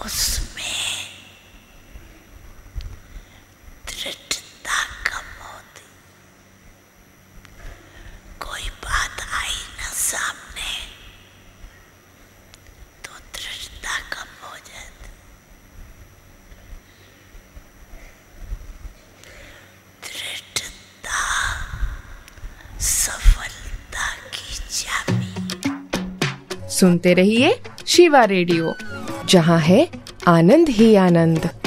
उसमें दृढ़ता कम होती। कोई बात आई ना सामने तो दृढ़ता कम हो जाती। दृढ़ता सफलता की चाबी। सुनते रहिए शिवा रेडियो, जहां है आनंद ही आनंद।